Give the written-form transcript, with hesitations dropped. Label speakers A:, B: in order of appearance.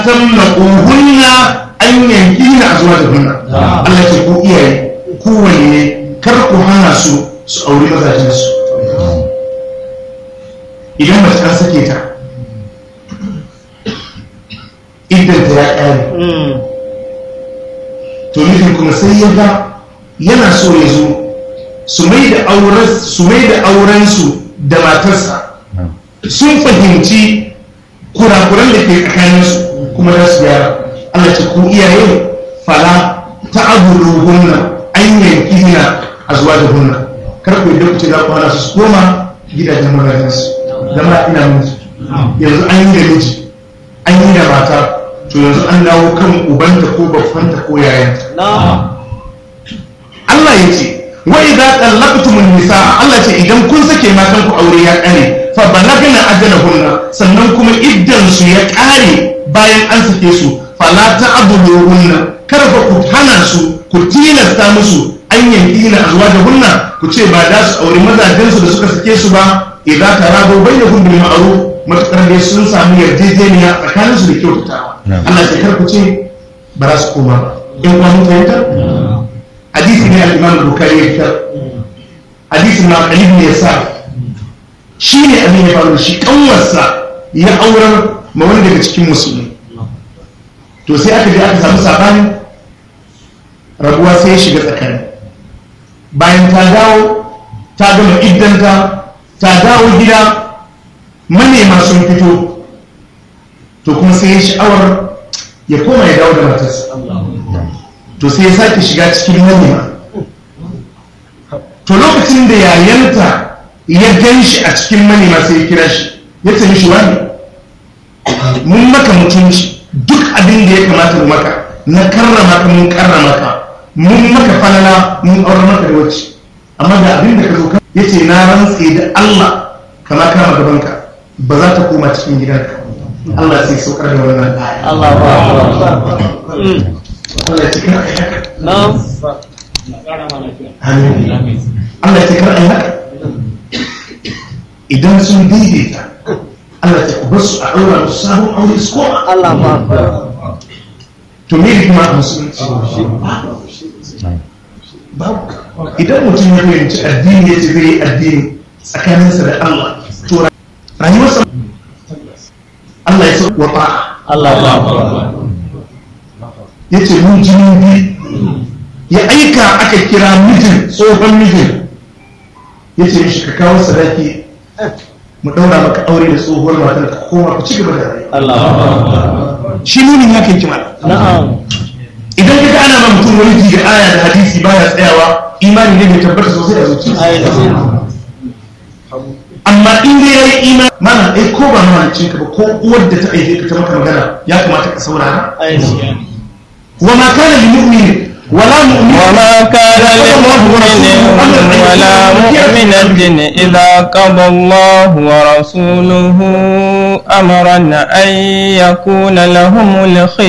A: tamnaquhunna an yankina azwajuhunna Allah ce ku iyaye ku waliye kar ku hana su aure mazajen su idan mace an sake ta idan ta ya kare to mijin kuma sai ya ga yana so ya zo su mai da aurensu da matarsa sun fahimci kurakuran da ke tsakaninsu kuma za su gyara Allah ce ku iyaye fala ta abuduhunna an yankina azwajuhunna kar ku yadda ku ce za ku hana su koma gidajen mazajensu zama ina miji yanzu an yi da miji an yi da mata to yanzu an dawo kan ubanta ko babbanta ko yayanta Allah ya ce wa idza talaqtumun nisaa Allah ce idan kun sake matan ku aure ya kare fa balagna ajalahunna sannan kuma iddan su ya kare bayan an sake su fala ta'buduhunna kar ba ku hana su ku tilasta musu an yankina azwajuhunna ku ce ba da su aure mazajen su da suka sake su ba idza taradu bainahum bil ma'ruf matakar dai sun samu yarjejeniya tsakanin su da kyautatawa Allah ce kar ku ce ba za su koma ba in kuma mun fahimta hadisi ne al-Imam al-Bukhari ya fitar hadisin ma qalib ne yasa shi ne abin ya faru shi kanwarsa ya aurar ma wani daga cikin musulmi to sai aka je aka samu sabani rabuwa sai ya shiga tsakani bayan ta dawo ta gama iddanta ta dawo gida manema sun fito to kuma sai ya sha'awar ya koma ya dawo da matarsa to sai ya sake shiga cikin manema to lokacin da yayanta ya gan shi a cikin manema sai ya kira shi ya ce mishi wani mun maka mutunci duk abin da ya kamata mu maka na karrama ka mun karrama ka mun maka falala mun aurar maka da wacce amma da abin da ka zo ya ce na rantse da Allah kama kama gabanka ba za ta koma cikin gidanka Allah sai saukar da wannan aya Allah ya cikar a haka Allah ya cikar a haka idan sun daidaita Allah ya kubar su a ɗaura musu sabon aure su koma Allah to me hikima a musulunci babu idan mutum ya fahimci addini ya ce zai yi addini tsakaninsa da Allah to rayuwarsa Allah ya sauwa ba Allah ya ce mun jini biyu ya aika aka kira mijin tsohon mijin ya ce mishi ka kawo sadaki mu daura maka aure da tsohuwar matar ka koma ku ci gaba da rayuwa shi nunin ya kai kima idan ka ana ma mutum wani ji da aya da hadisi baya tsayawa imani ne mai tabbata sosai a zuciya amma in dai yayi imani mana ai ko ba mahalicin ka ba ko uwar da ta aike ka ta maka magana ya kamata ka saurara wa ma kana lil mu'min wala mu'min
B: wa ma kana lil mu'min wala mu'minatin idza qada Allahu wa rasuluhu amran an yakuna lahumul